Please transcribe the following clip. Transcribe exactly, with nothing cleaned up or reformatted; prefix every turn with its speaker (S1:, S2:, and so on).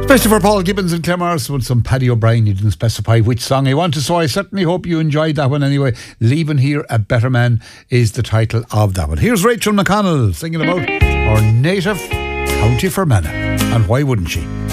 S1: Especially for Paul Gibbons and Claire Morris with some Paddy O'Brien. You didn't specify which song he wanted, so I certainly hope you enjoyed that one anyway. Leaving Here a Better Man is the title of that one. Here's Rachel McConnell singing about our native County Fermanagh. And why wouldn't she?